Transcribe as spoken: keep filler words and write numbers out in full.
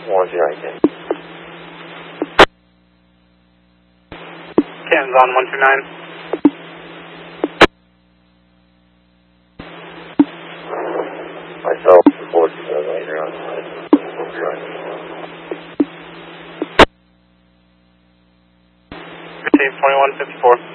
one zero eight. Can's on one two nine. Myself, report to the later on. Receive twenty-one fifty-four.